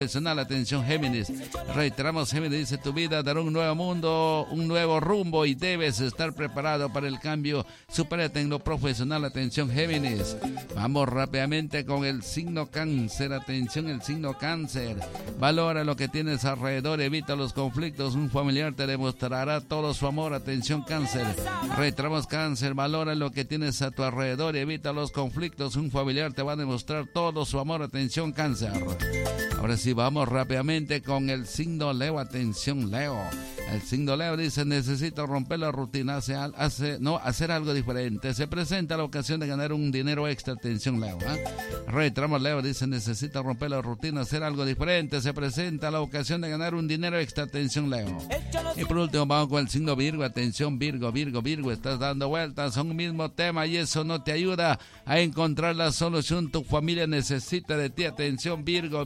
profesional. Atención Géminis, reiteramos, Géminis dice: tu vida dará un nuevo mundo, un nuevo rumbo y debes estar preparado para el cambio. Supérate en lo profesional. Atención Géminis. Vamos rápidamente con el signo Cáncer. Atención, el signo Cáncer. Valora lo que tienes alrededor, evita los conflictos. Un familiar te demostrará todo su amor. Atención Cáncer, reiteramos, Cáncer, valora lo que tienes a tu alrededor, evita los conflictos. Un familiar te va a demostrar todo su amor. Atención Cáncer. Ahora sí, vamos rápidamente con el signo Leo. Atención Leo. El signo Leo dice: necesito romper la rutina, hacer algo diferente. Se presenta la ocasión de ganar un dinero extra. Atención Leo. Reiteramos, Leo dice: necesito romper la rutina, hacer algo diferente. Se presenta la ocasión de ganar un dinero extra. Atención Leo. Y por último vamos con el signo Virgo. Atención Virgo, estás dando vueltas a un mismo tema y eso no te ayuda a encontrar la solución. Tu familia necesita de ti. Atención Virgo.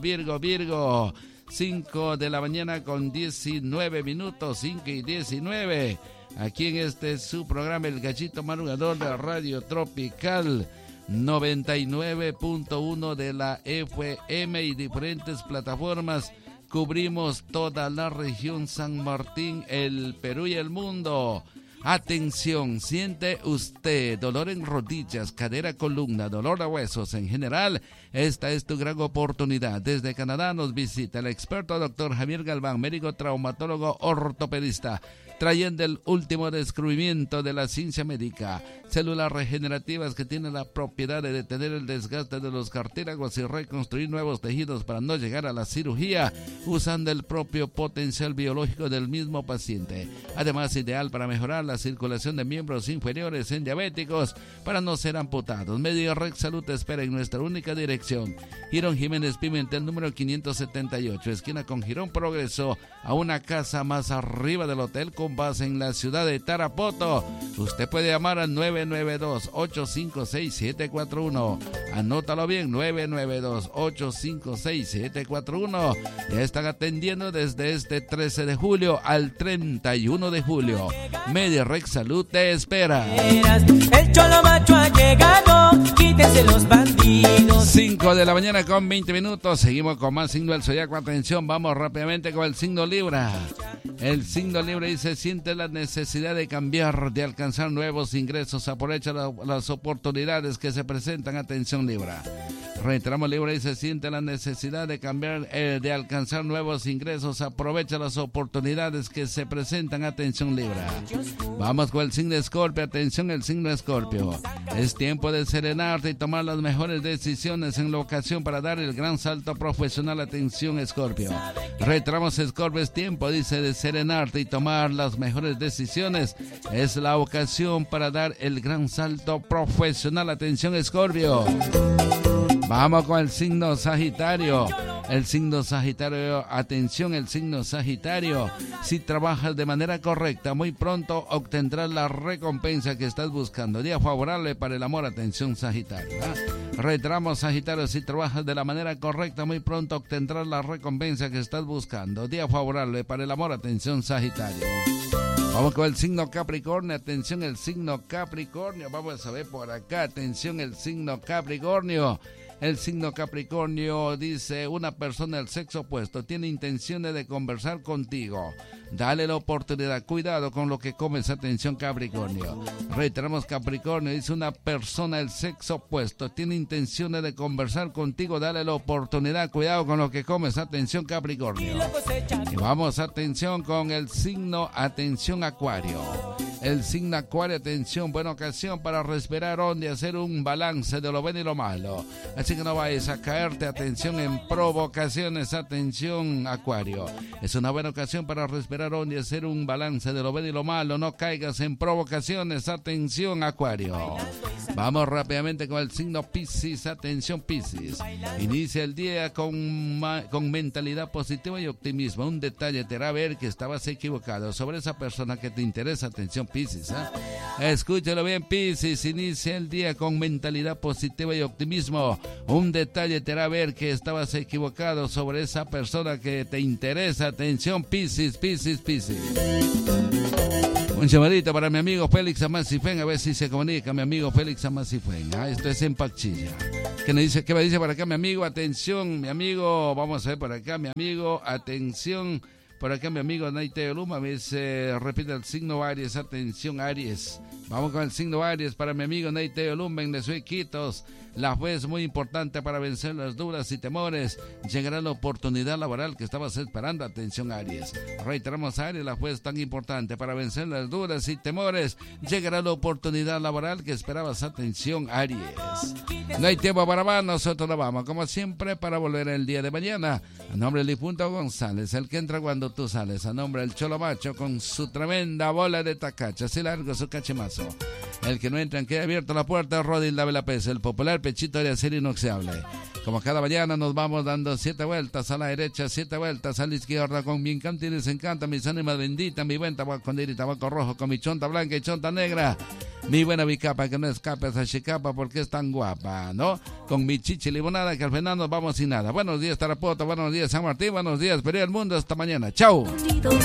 5 de la mañana con 19 minutos, 5:19. Aquí en su programa El Gallito Madrugador de Radio Tropical 99.1 de la FM y diferentes plataformas. Cubrimos toda la región San Martín, el Perú y el mundo. Atención, siente usted dolor en rodillas, cadera, columna, dolor a huesos en general. Esta es tu gran oportunidad. Desde Canadá nos visita el experto Dr. Javier Galván, médico traumatólogo ortopedista, trayendo el último descubrimiento de la ciencia médica. Células regenerativas que tienen la propiedad de detener el desgaste de los cartílagos y reconstruir nuevos tejidos para no llegar a la cirugía, usando el propio potencial biológico del mismo paciente. Además, ideal para mejorar la circulación de miembros inferiores en diabéticos para no ser amputados. MediRx Salud te espera en nuestra única dirección. Girón Jiménez Pimentel, número 578, esquina con Girón Progreso, a una casa más arriba del hotel con base en la ciudad de Tarapoto. Usted puede llamar al 992-856-741. Anótalo bien, 992-856-741. Ya están atendiendo desde este 13 de julio al 31 de julio. MediRx Salud te espera. El cholo macho ha llegado, quítense los bandidos. 5 de la mañana con 20 minutos. Seguimos con más signo del zodiaco. Atención, vamos rápidamente con el signo Libra. El signo Libra dice: siente la necesidad de cambiar, de alcanzar nuevos ingresos. Aprovecha las oportunidades que se presentan. Atención Libra. Reiteramos, Libra dice: siente la necesidad de cambiar, de alcanzar nuevos ingresos. Aprovecha las oportunidades que se presentan. Atención Libra. Vamos con el signo Escorpio. Atención, el signo Escorpio. Es tiempo de serenarte y tomar las mejores decisiones en la ocasión para dar el gran salto profesional. Atención Escorpio. Reiteramos, Escorpio, es tiempo, dice, de serenarte y tomar las mejores decisiones. Es la ocasión para dar el gran salto profesional. Atención Escorpio. Vamos con el signo Sagitario. El signo Sagitario, atención, el signo Sagitario. Si trabajas de manera correcta, muy pronto obtendrás la recompensa que estás buscando. Día favorable para el amor. Atención Sagitario. Reiteramos, Sagitario, si trabajas de la manera correcta, muy pronto obtendrás la recompensa que estás buscando. Día favorable para el amor. Atención Sagitario. Vamos con el signo Capricornio. Atención, el signo Capricornio. Vamos a ver por acá. Atención, el signo Capricornio. El signo Capricornio dice: una persona del sexo opuesto tiene intenciones de conversar contigo. Dale la oportunidad. Cuidado con lo que comes. Atención Capricornio. Reiteramos, Capricornio dice: una persona del sexo opuesto tiene intenciones de conversar contigo. Dale la oportunidad. Cuidado con lo que comes. Atención Capricornio. Y vamos, atención, con el signo, atención, Acuario. El signo Acuario, atención, buena ocasión para respirar hondo y hacer un balance de lo bueno y lo malo. Así que no vayas a caerte, atención, en provocaciones. Atención Acuario. Es una buena ocasión para respirar hondo y hacer un balance de lo bueno y lo malo. No caigas en provocaciones. Atención Acuario. Vamos rápidamente con el signo Piscis. Atención Piscis. Inicia el día con mentalidad positiva y optimismo. Un detalle te hará ver que estabas equivocado sobre esa persona que te interesa. Atención Piscis. Escúchalo bien, Piscis. Inicia el día con mentalidad positiva y optimismo. Un detalle te hará ver que estabas equivocado sobre esa persona que te interesa. Atención Piscis, Piscis, Piscis. Un llamadito para mi amigo Félix Amasifén, a ver si se comunica mi amigo Félix Amasifén. Esto es en Pachilla. ¿Qué me dice por acá mi amigo? Atención, mi amigo, vamos a ver por acá mi amigo, atención. Por acá mi amigo Naite Luma me dice, repite el signo Aries, atención Aries. Vamos con el signo Aries para mi amigo Naite Luma en Iquitos. La fe es muy importante para vencer las dudas y temores. Llegará la oportunidad laboral que estabas esperando. Atención Aries. Reiteramos Aries, la fe es tan importante para vencer las dudas y temores. Llegará la oportunidad laboral que esperabas. Atención Aries. No hay tiempo para más, nosotros nos vamos como siempre para volver el día de mañana. A nombre del difunto González, el que entra cuando tú sales. A nombre del Cholo Macho con su tremenda bola de tacacha, así largo su cachemazo. El que no entra queda abierta la puerta, Rodil Dávila Pérez, el popular pechito de acero inoxidable. Como cada mañana nos vamos dando 7 vueltas a la derecha, 7 vueltas a la izquierda, con mi encanto y desencanta, mis ánimas benditas, mi buen tabaco y tabaco rojo, con mi chonta blanca y chonta negra. Mi buena bicapa que no escape esa chicapa porque es tan guapa, ¿no? Con mi chichi limonada que al final nos vamos sin nada. Buenos días Tarapoto, buenos días San Martín, buenos días Perú del Mundo, hasta mañana. ¡Chao!